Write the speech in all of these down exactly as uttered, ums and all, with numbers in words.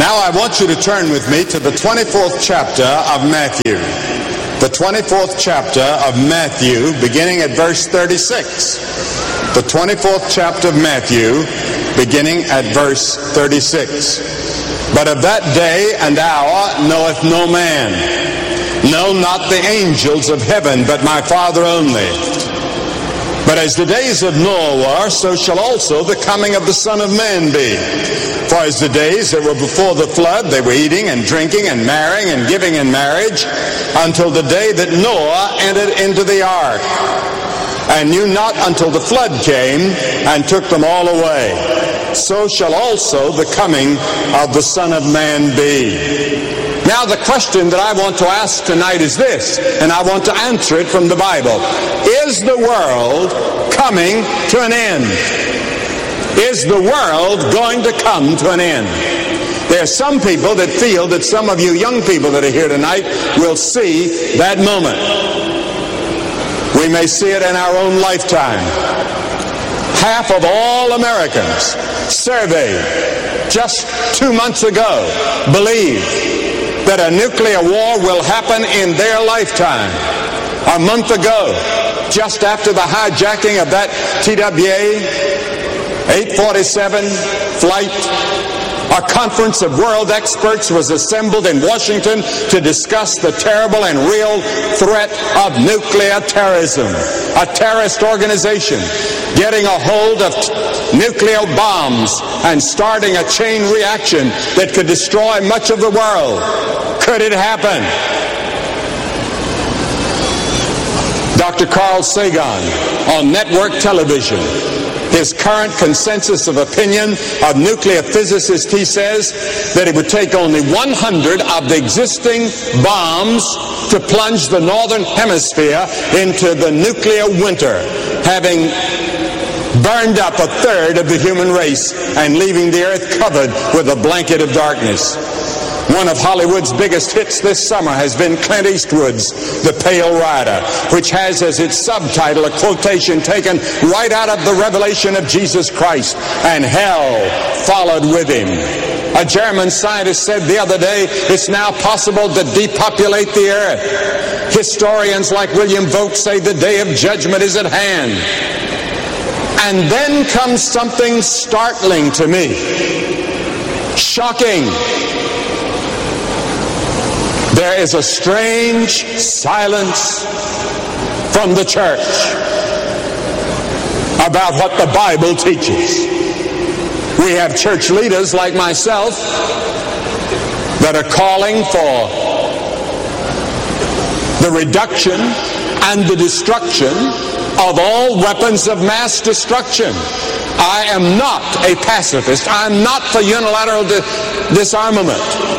Now I want you to turn with me to the twenty-fourth chapter of Matthew. The twenty-fourth chapter of Matthew, beginning at verse thirty-six. The twenty-fourth chapter of Matthew, beginning at verse thirty-six. But of that day and hour knoweth no man, no, not the angels of heaven, but my Father only. But as the days of Noah were, so shall also the coming of the Son of Man be. For as the days that were before the flood, they were eating and drinking and marrying and giving in marriage, until the day that Noah entered into the ark, and knew not until the flood came and took them all away. So shall also the coming of the Son of Man be. Now the question that I want to ask tonight is this, and I want to answer it from the Bible. Is the world coming to an end? Is the world going to come to an end? There are some people that feel that some of you young people that are here tonight will see that moment. We may see it in our own lifetime. Half of all Americans surveyed just two months ago believe that a nuclear war will happen in their lifetime. A month ago, just after the hijacking of that T W A eight forty-seven flight, a conference of world experts was assembled in Washington to discuss the terrible and real threat of nuclear terrorism. A terrorist organization getting a hold of t- nuclear bombs and starting a chain reaction that could destroy much of the world. Could it happen? Doctor Carl Sagan on network television, his current consensus of opinion of nuclear physicists, he says that it would take only one hundred of the existing bombs to plunge the northern hemisphere into the nuclear winter, having burned up a third of the human race and leaving the earth covered with a blanket of darkness. One of Hollywood's biggest hits this summer has been Clint Eastwood's The Pale Rider, which has as its subtitle a quotation taken right out of the revelation of Jesus Christ, and hell followed with him. A German scientist said the other day, it's now possible to depopulate the earth. Historians like William Vogt say the day of judgment is at hand. And then comes something startling to me, shocking. There is a strange silence from the church about what the Bible teaches. We have church leaders like myself that are calling for the reduction and the destruction of all weapons of mass destruction. I am not a pacifist. I am not for unilateral di- disarmament.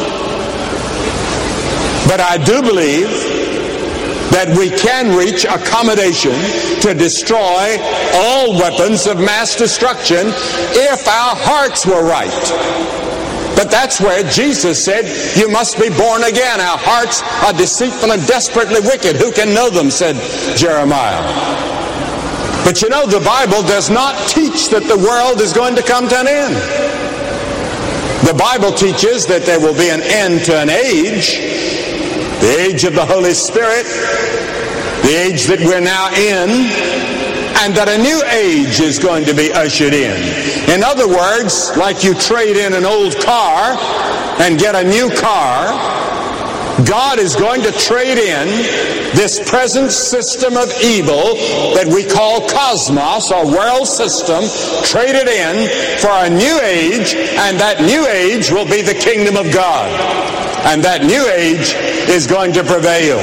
But I do believe that we can reach accommodation to destroy all weapons of mass destruction if our hearts were right. But that's where Jesus said, you must be born again. Our hearts are deceitful and desperately wicked. Who can know them, said Jeremiah. But you know, the Bible does not teach that the world is going to come to an end. The Bible teaches that there will be an end to an age, the age of the Holy Spirit, the age that we're now in, and that a new age is going to be ushered in. In other words, like you trade in an old car and get a new car, God is going to trade in this present system of evil that we call cosmos, or world system, trade it in for a new age, and that new age will be the kingdom of God. And that new age is going to prevail.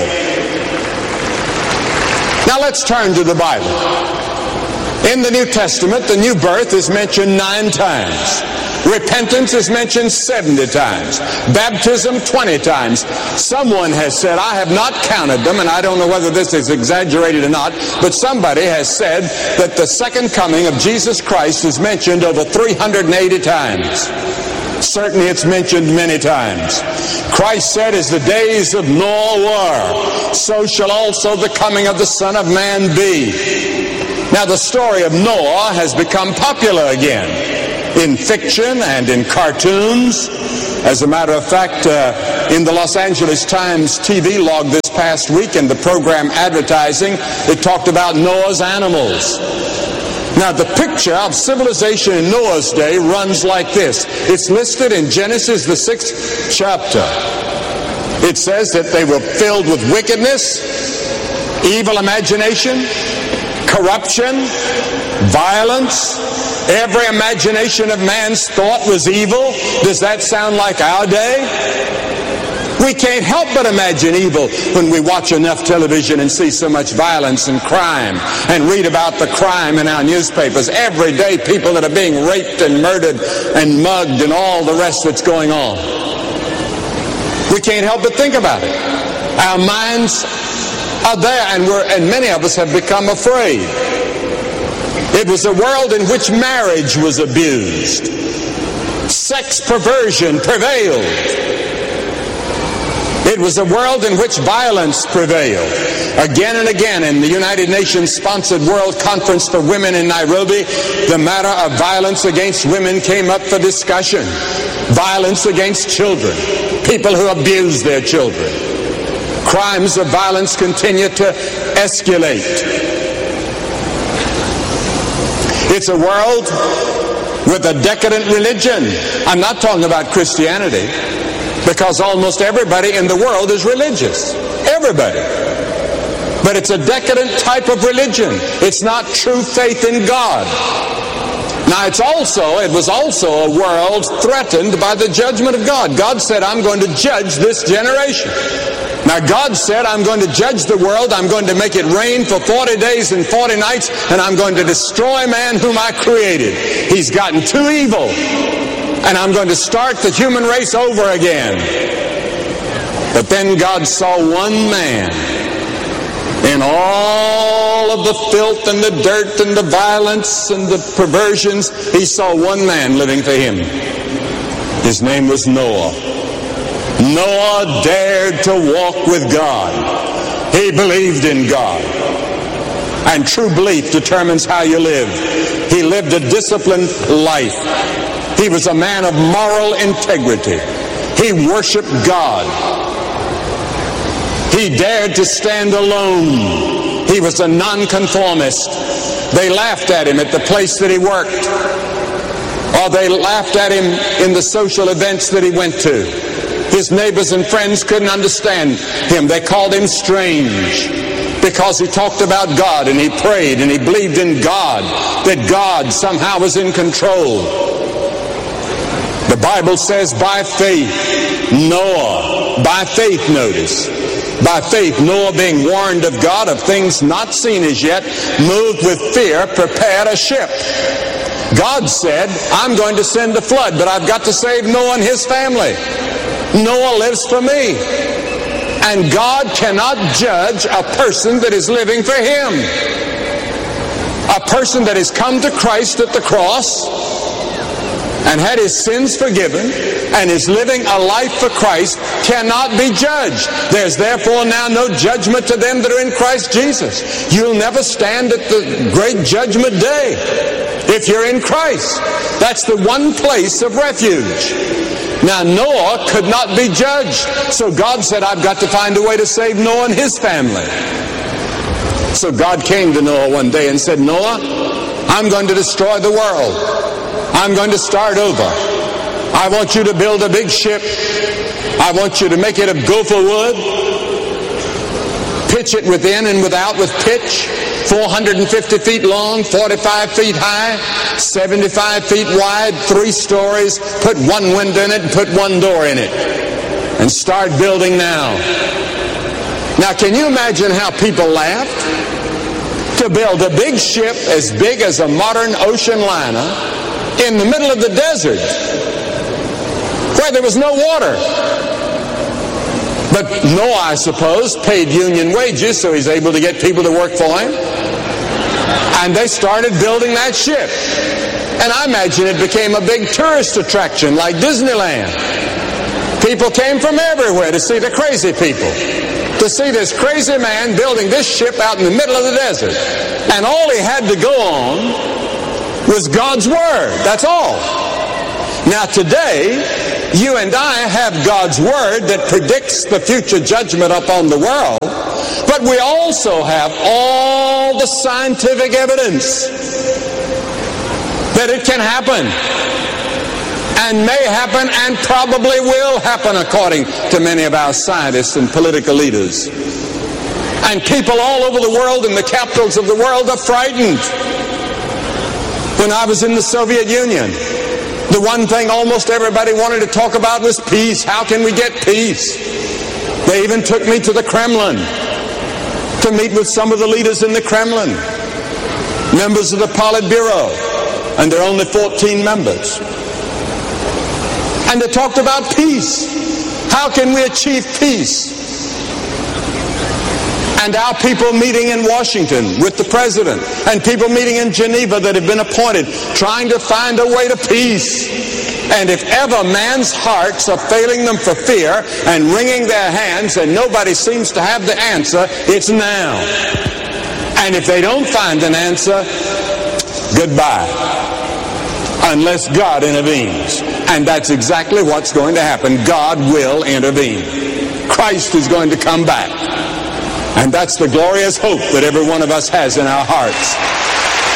Now let's turn to the Bible. In the New Testament, the new birth is mentioned nine times. Repentance is mentioned seventy times. Baptism twenty times. Someone has said, I have not counted them, and I don't know whether this is exaggerated or not, but somebody has said that the second coming of Jesus Christ is mentioned over three hundred eighty times. Certainly it's mentioned many times. Christ said, as the days of Noah were, so shall also the coming of the Son of Man be. Now the story of Noah has become popular again. in fiction and in cartoons. As a matter of fact, uh, in the Los Angeles Times T V log this past week, in the program Advertising, it talked about Noah's animals. Now, the picture of civilization in Noah's day runs like this. It's listed in Genesis, the sixth chapter. It says that they were filled with wickedness, evil imagination, corruption, violence. Every imagination of man's thought was evil. Does that sound like our day? We can't help but imagine evil when we watch enough television and see so much violence and crime and read about the crime in our newspapers. Every day, people that are being raped and murdered and mugged and all the rest that's going on. We can't help but think about it. Our minds are there, and, we're, and many of us have become afraid. It was a world in which marriage was abused. Sex perversion prevailed. It was a world in which violence prevailed. Again and again in the United Nations-sponsored World Conference for Women in Nairobi, the matter of violence against women came up for discussion. Violence against children, people who abuse their children. Crimes of violence continue to escalate. It's a world with a decadent religion. I'm not talking about Christianity, because almost everybody in the world is religious. Everybody. But it's a decadent type of religion. It's not true faith in God. Now, it's also, it was also a world threatened by the judgment of God. God said, I'm going to judge this generation. Now, God said, I'm going to judge the world. I'm going to make it rain for forty days and forty nights, and I'm going to destroy man whom I created. He's gotten too evil. And I'm going to start the human race over again. But then God saw one man in all of the filth and the dirt and the violence and the perversions. He saw one man living for him. His name was Noah. Noah dared to walk with God. He believed in God. And true belief determines how you live. He lived a disciplined life. He was a man of moral integrity. He worshiped God. He dared to stand alone. He was a nonconformist. They laughed at him at the place that he worked, or they laughed at him in the social events that he went to. His neighbors and friends couldn't understand him. They called him strange because he talked about God and he prayed and he believed in God, that God somehow was in control. The Bible says by faith, Noah, by faith, notice, by faith, Noah, being warned of God of things not seen as yet, moved with fear, prepared a ship. God said, I'm going to send a flood, but I've got to save Noah and his family. Noah lives for me. And God cannot judge a person that is living for him. A person that has come to Christ at the cross and had his sins forgiven and is living a life for Christ cannot be judged. There's therefore now no judgment to them that are in Christ Jesus. You'll never stand at the great judgment day if you're in Christ. That's the one place of refuge. Now, Noah could not be judged, so God said, I've got to find a way to save Noah and his family. So God came to Noah one day and said, Noah, I'm going to destroy the world. I'm going to start over. I want you to build a big ship. I want you to make it of gopher wood, pitch it within and without with pitch, four hundred fifty feet long, forty-five feet high, seventy-five feet wide, three stories, put one window in it and put one door in it. And start building now. Now, can you imagine how people laughed? To build a big ship as big as a modern ocean liner in the middle of the desert where there was no water. But Noah, I suppose, paid union wages, so he's able to get people to work for him. And they started building that ship. And I imagine it became a big tourist attraction like Disneyland. People came from everywhere to see the crazy people, to see this crazy man building this ship out in the middle of the desert. And all he had to go on was God's Word. That's all. Now today, you and I have God's Word that predicts the future judgment upon the world, but we also have all the scientific evidence that it can happen, and may happen, and probably will happen, according to many of our scientists and political leaders. And people all over the world, in the capitals of the world, are frightened. When I was in the Soviet Union, the one thing almost everybody wanted to talk about was peace. How can we get peace? They even took me to the Kremlin to meet with some of the leaders in the Kremlin, members of the Politburo, and there are only fourteen members. And they talked about peace. How can we achieve peace? And our people meeting in Washington with the President, and people meeting in Geneva that have been appointed, trying to find a way to peace. And if ever man's hearts are failing them for fear and wringing their hands and nobody seems to have the answer, it's now. And if they don't find an answer, goodbye. Unless God intervenes. And that's exactly what's going to happen. God will intervene. Christ is going to come back. And that's the glorious hope that every one of us has in our hearts.